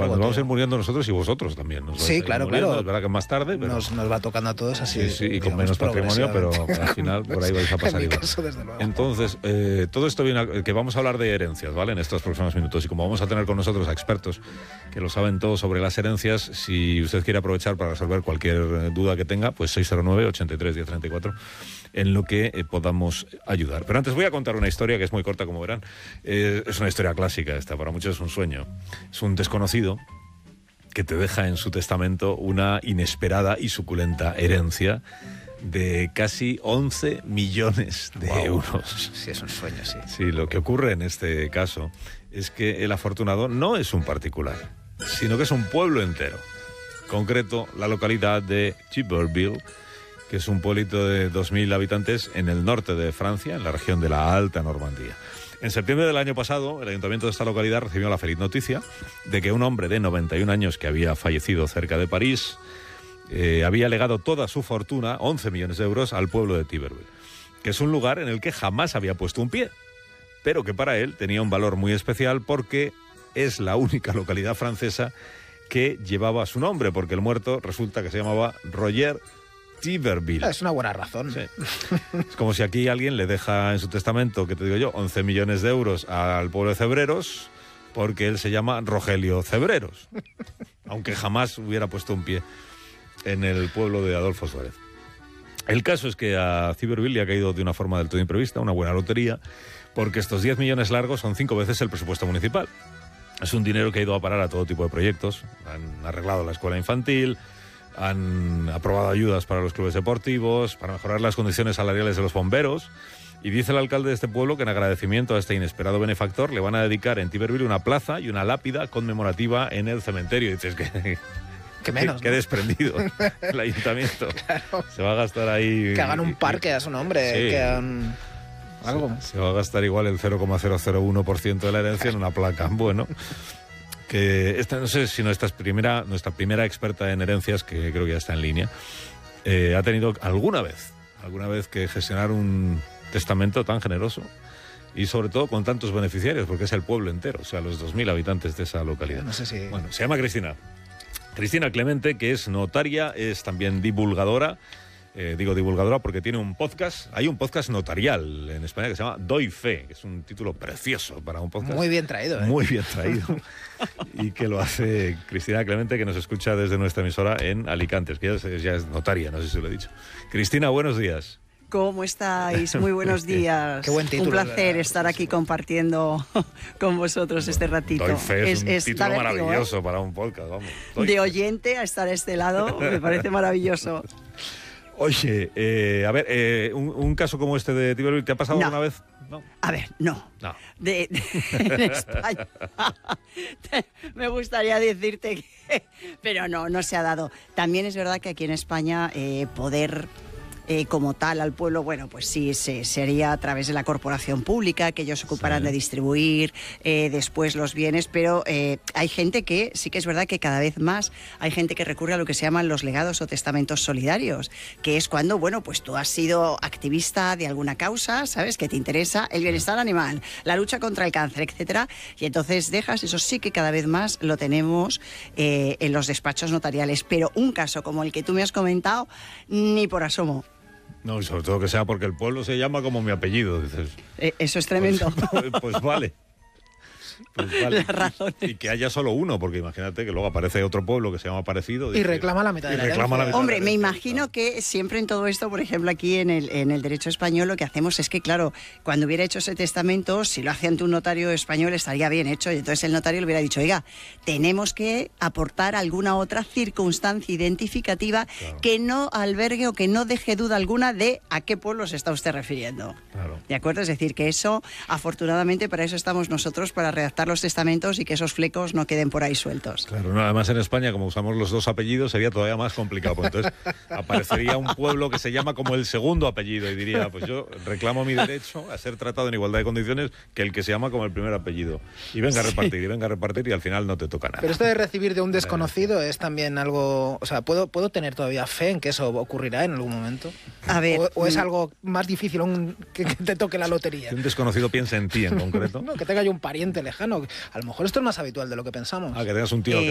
nos vamos a ir muriendo nosotros y vosotros también. Sí, claro. Es verdad que más tarde, pero... Nos va tocando a todos así. Sí, y con menos patrimonio, pero al final por ahí vais a pasar igual. Caso, desde luego. Entonces, todo esto viene que vamos a hablar de herencias, ¿vale? En estos próximos minutos. Y como vamos a tener con nosotros a expertos que lo saben todo sobre las herencias, si usted quiere aprovechar para resolver cualquier duda que tenga, pues 609-83-1034, en lo que podamos ayudar. Pero antes voy a contar una historia que es muy corta, como verán. Es una historia clásica esta, para muchos es un sueño. Es un desconocido que te deja en su testamento una inesperada y suculenta herencia de casi 11 millones de euros. Sí, es un sueño, sí. Sí, lo que ocurre en este caso es que el afortunado no es un particular, sino que es un pueblo entero. En concreto, la localidad de Tiberville, que es un pueblito de 2.000 habitantes en el norte de Francia, en la región de la Alta Normandía. En septiembre del año pasado, el ayuntamiento de esta localidad recibió la feliz noticia de que un hombre de 91 años que había fallecido cerca de París había legado toda su fortuna, 11 millones de euros, al pueblo de Tiberville, que es un lugar en el que jamás había puesto un pie, pero que para él tenía un valor muy especial porque es la única localidad francesa que llevaba su nombre, porque el muerto resulta que se llamaba Roger Tiberville. Es una buena razón. Sí. Es como si aquí alguien le deja en su testamento, que te digo yo, 11 millones de euros al pueblo de Cebreros, porque él se llama Rogelio Cebreros, aunque jamás hubiera puesto un pie en el pueblo de Adolfo Suárez. El caso es que a Tiberville le ha caído de una forma del todo imprevista, una buena lotería, porque estos 10 millones largos son 5 veces el presupuesto municipal. Es un dinero que ha ido a parar a todo tipo de proyectos. Han arreglado la escuela infantil, han aprobado ayudas para los clubes deportivos, para mejorar las condiciones salariales de los bomberos. Y dice el alcalde de este pueblo que en agradecimiento a este inesperado benefactor le van a dedicar en Tiberville una plaza y una lápida conmemorativa en el cementerio. Y dices que... Que menos, Qué ¿no? desprendido el ayuntamiento. Claro. Se va a gastar ahí... Que hagan un parque a su nombre, sí. que hagan... algo. Se va a gastar igual el 0,001% de la herencia en una placa. Bueno, que esta, no sé si nuestra primera experta en herencias, que creo que ya está en línea, ha tenido alguna vez que gestionar un testamento tan generoso y sobre todo con tantos beneficiarios, porque es el pueblo entero, o sea, los 2.000 habitantes de esa localidad. No sé si... Bueno, se llama Cristina Clemente, que es notaria, es también divulgadora. Digo divulgadora porque tiene un podcast. Hay un podcast notarial en España que se llama Doy Fe, que es un título precioso para un podcast. Muy bien traído, ¿eh? Muy bien traído. Y que lo hace Cristina Clemente, que nos escucha desde nuestra emisora en Alicante, que ya es notaria, no sé si lo he dicho. Cristina, buenos días. ¿Cómo estáis? Muy buenos días. Qué buen título. Un placer estar aquí compartiendo con vosotros este ratito. Doy Fe es un título vértigo, maravilloso para un podcast, vamos. De oyente a estar a este lado, me parece maravilloso. Oye, a ver, un caso como este de Tiberville, ¿te ha pasado alguna vez? No. A ver, no. En España. Me gustaría decirte que... Pero no se ha dado. También es verdad que aquí en España poder... como tal al pueblo, bueno, pues sí, sería a través de la corporación pública, que ellos se ocuparán de distribuir después los bienes, pero hay gente que, sí que es verdad que cada vez más hay gente que recurre a lo que se llaman los legados o testamentos solidarios, que es cuando, bueno, pues tú has sido activista de alguna causa, ¿sabes?, que te interesa el bienestar animal, la lucha contra el cáncer, etcétera, y entonces dejas, eso sí que cada vez más lo tenemos en los despachos notariales, pero un caso como el que tú me has comentado, ni por asomo. No, y sobre todo que sea porque el pueblo se llama como mi apellido, dices. Eso es tremendo. Pues vale. Pues vale. Las razones. Y que haya solo uno, porque imagínate que luego aparece otro pueblo que se llama parecido. Y reclama la mitad de la herencia. Hombre, me imagino que siempre en todo esto, por ejemplo, aquí en el derecho español, lo que hacemos es que, claro, cuando hubiera hecho ese testamento, si lo hacía ante un notario español, estaría bien hecho. Y entonces el notario le hubiera dicho, oiga, tenemos que aportar alguna otra circunstancia identificativa que no albergue o que no deje duda alguna de a qué pueblo se está usted refiriendo. Claro. ¿De acuerdo? Es decir, que eso, afortunadamente, para eso estamos nosotros, para redactar los testamentos y que esos flecos no queden por ahí sueltos. Claro, no, además en España, como usamos los dos apellidos, sería todavía más complicado. Pues entonces aparecería un pueblo que se llama como el segundo apellido y diría, pues yo reclamo mi derecho a ser tratado en igualdad de condiciones que el que se llama como el primer apellido. Y venga a repartir, y al final no te toca nada. Pero esto de recibir de un desconocido es también algo... O sea, ¿puedo tener todavía fe en que eso ocurrirá en algún momento? A ver... ¿O es algo más difícil aún que te toque la lotería? Que un desconocido piense en ti en concreto. No, que tenga yo un pariente lejano. A lo mejor esto es más habitual de lo que pensamos. Que tengas un tío al que